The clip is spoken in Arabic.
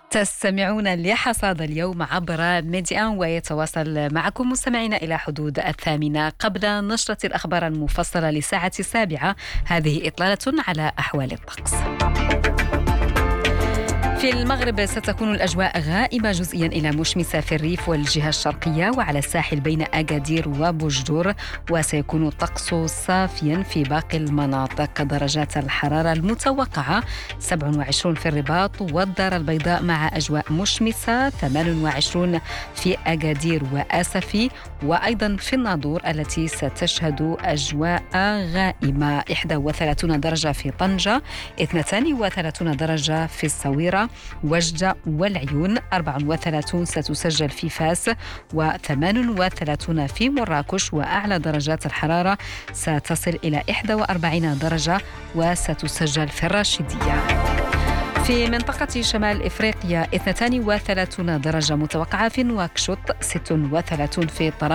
تستمعون لحصاد اليوم عبر ميديا، ويتواصل معكم مستمعين إلى حدود 8 قبل نشرة الأخبار المفصلة لساعة 7. هذه إطلالة على أحوال الطقس. في المغرب ستكون الأجواء غائمة جزئيا إلى مشمسة في الريف والجهة الشرقية وعلى الساحل بين أكادير وبوجدور، وسيكون الطقس صافيا في باقي المناطق. درجات الحرارة المتوقعة 27 في الرباط والدار البيضاء مع أجواء مشمسة، 28 في أكادير وآسفي، وأيضا في الناظور التي ستشهد أجواء غائمة، 31 درجة في طنجة، 32 درجة في الصويرة وجدة والعيون، 34 ستسجل في فاس، و38 في مراكش، وأعلى درجات الحرارة ستصل إلى 41 درجة وستسجل في الراشدية. في منطقة شمال إفريقيا 32 درجة متوقعة في نواكشوط، 36 في طرابلس،